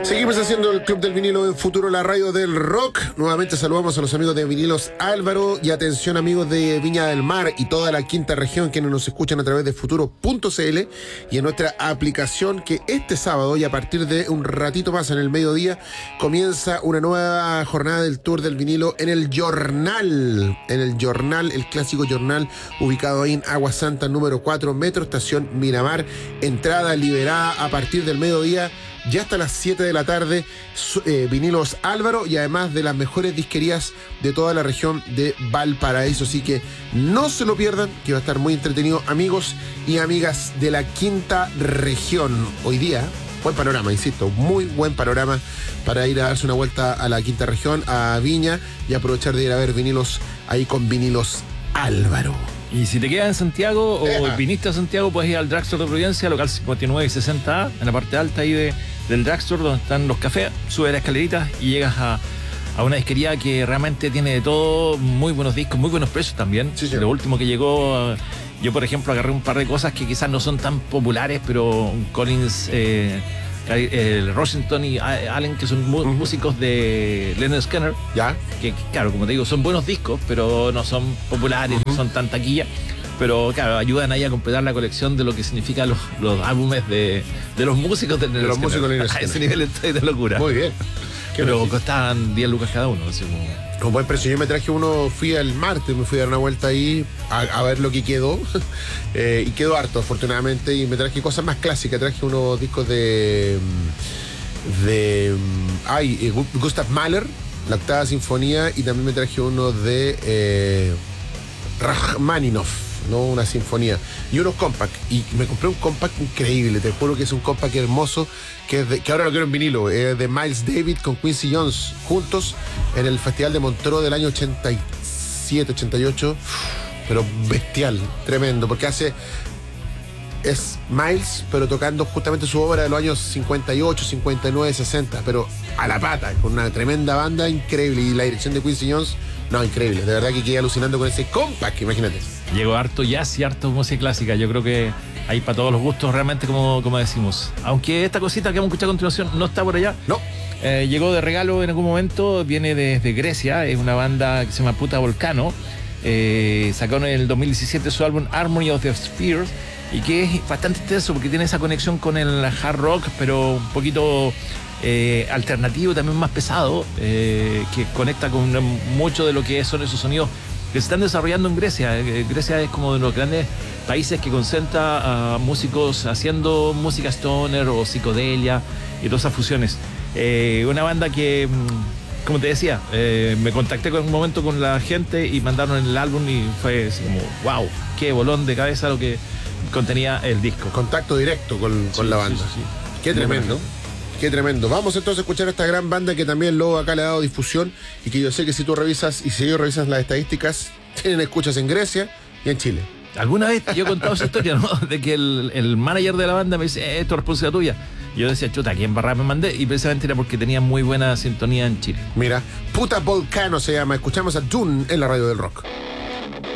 Seguimos haciendo el Club del Vinilo en Futuro, la radio del rock. Nuevamente saludamos a los amigos de Vinilos Álvaro y atención amigos de Viña del Mar y toda la quinta región quienes nos escuchan a través de futuro.cl y en nuestra aplicación, que este sábado y a partir de un ratito más en el mediodía comienza una nueva jornada del Tour del Vinilo en el Jornal, el clásico Jornal ubicado ahí en Agua Santa número 4, Metro Estación Miramar. Entrada liberada a partir del mediodía ya hasta las 7 de la tarde, Vinilos Álvaro, y además de las mejores disquerías de toda la región de Valparaíso. Así que no se lo pierdan, que va a estar muy entretenido, amigos y amigas de la quinta región. Hoy día, buen panorama, insisto, muy buen panorama para ir a darse una vuelta a la quinta región, a Viña, y aprovechar de ir a ver vinilos ahí con Vinilos Álvaro. Y si te quedas en Santiago o viniste a Santiago, puedes ir al Drugstore de Providencia, local 59 y 60A, en la parte alta ahí del Drugstore, donde están los cafés. Subes las escaleritas y llegas a una disquería que realmente tiene de todo, muy buenos discos, muy buenos precios también. Sí, lo último que llegó, yo por ejemplo agarré un par de cosas que quizás no son tan populares, pero Collins, Rosenthal y Allen, que son músicos de Leonard Skinner, ¿ya? Que claro, como te digo, son buenos discos, pero no son populares, no son tan taquilla, pero claro, ayudan ahí a completar la colección de lo que significan los álbumes de los músicos de Leonard Skinner. A ese nivel estoy de locura. Muy bien. Pero costaban 10 lucas cada uno, así como... Con buen precio. Yo me traje uno, fui el martes, me fui a dar una vuelta ahí a ver lo que quedó. Y quedó harto, afortunadamente. Y me traje cosas más clásicas. Traje unos discos de Gustav Mahler, la octava sinfonía. Y también me traje uno de Rachmaninoff, ¿no? Una sinfonía. Y unos compact. Y me compré un compact increíble. Te juro que es un compact hermoso. Que ahora lo quiero en vinilo. De Miles Davis con Quincy Jones juntos en el Festival de Montreux del año 87, 88. Pero bestial, tremendo. Porque es Miles, pero tocando justamente su obra de los años 58, 59, 60. Pero a la pata, con una tremenda banda increíble. Y la dirección de Quincy Jones, no, increíble. De verdad que quedé alucinando con ese compact, imagínate. Llegó harto jazz y harto música clásica. Yo creo que hay para todos los gustos realmente, como decimos. Aunque esta cosita que vamos a escuchar a continuación no está por allá. No. Llegó de regalo en algún momento, viene desde Grecia, es una banda que se llama Puta Volcano. Sacó en el 2017 su álbum Harmony of the Spheres, y que es bastante extenso porque tiene esa conexión con el hard rock, pero un poquito alternativo, también más pesado, que conecta con mucho de lo que son esos sonidos que se están desarrollando en Grecia. Grecia es como de los grandes países que concentra a músicos haciendo música stoner o psicodelia y todas esas fusiones. Una banda que, como te decía, me contacté en un momento con la gente y mandaron el álbum y fue así como, wow, qué bolón de cabeza lo que contenía el disco. Contacto directo con la banda. Sí. Qué tremendo. Qué tremendo. Vamos entonces a escuchar a esta gran banda que también luego acá le ha dado difusión y que yo sé que si tú revisas y si ellos revisan las estadísticas, tienen escuchas en Grecia y en Chile. Alguna vez yo he contado esa historia, ¿no? De que el manager de la banda me dice, esto es responsabilidad tuya. Y yo decía, chuta, ¿a quién barra me mandé? Y precisamente era porque tenía muy buena sintonía en Chile. Mira, Puta Volcano se llama. Escuchamos a Dune en la radio del rock.